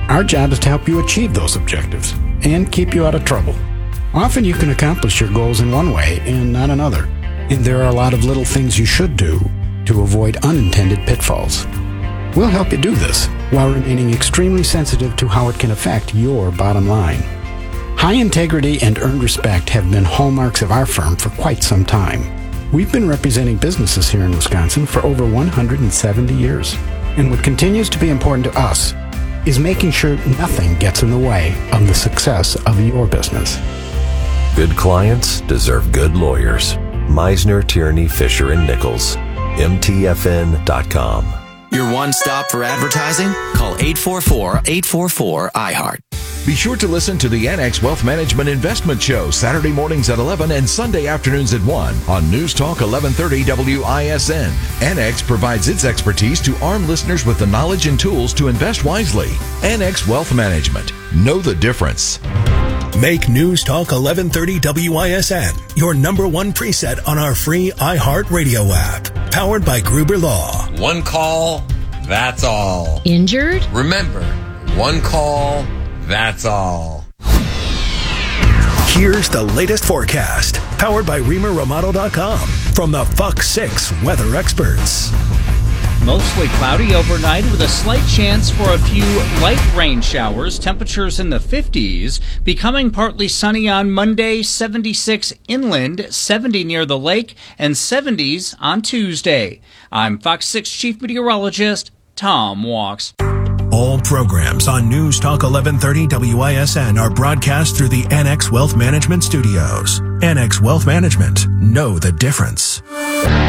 Our job is to help you achieve those objectives and keep you out of trouble. Often you can accomplish your goals in one way and not another, and there are a lot of little things you should do to avoid unintended pitfalls. We'll help you do this while remaining extremely sensitive to how it can affect your bottom line. High integrity and earned respect have been hallmarks of our firm for quite some time. We've been representing businesses here in Wisconsin for over 170 years. And what continues to be important to us is making sure nothing gets in the way of the success of your business. Good clients deserve good lawyers. Meisner, Tierney, Fisher & Nichols. MTFN.com. Your one stop for advertising? Call 844-844-IHEART. Be sure to listen to the Annex Wealth Management Investment Show Saturday mornings at 11 and Sunday afternoons at 1 on News Talk 1130 WISN. Annex provides its expertise to arm listeners with the knowledge and tools to invest wisely. Annex Wealth Management. Know the difference. Make News Talk 1130 WISN your number one preset on our free iHeartRadio app. Powered by Gruber Law. One call, that's all. Injured? Remember, one call, that's all. Here's the latest forecast, powered by ReamerRomano.com from the Fox 6 weather experts. Mostly cloudy overnight with a slight chance for a few light rain showers. Temperatures in the 50s. Becoming partly sunny on Monday, 76 inland, 70 near the lake, and 70s on Tuesday. I'm Fox 6 Chief Meteorologist Tom Walks. All programs on News Talk 1130 WISN are broadcast through the Annex Wealth Management Studios. Annex Wealth Management. Know the difference.